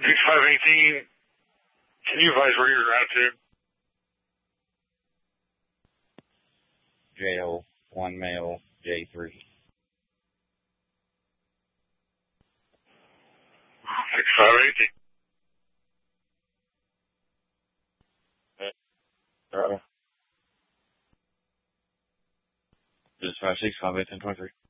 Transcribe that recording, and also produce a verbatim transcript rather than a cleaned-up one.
six five eighteen, can you advise where you're out to? J O, one male, J three. six five eighteen. Uh, just five six five eight ten twenty three.